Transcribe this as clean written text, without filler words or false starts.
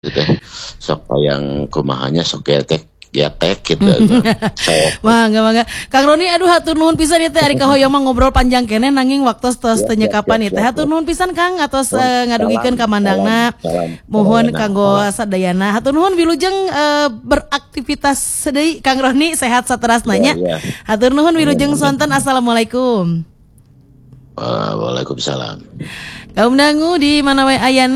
teh sok yang kumahanya sok getek gitu. Mangga. Kang Roni aduh hatur nuhun pisan ieu teh ari kahoyong mah ngobrol panjang keneh nanging waktu tos teu nyekapan ieu teh. Hatur nuhun pisan Kang atos ngadugikeun ka mandangna. Mohon kanggo sadayana. Hatur nuhun wilujeng beraktivitas sedeui Kang Roni sehat saterasna nya. Hatur nuhun wilujeng sonten. Assalamualaikum. Waalaikumsalam. Kaum dangu di mana wae ayana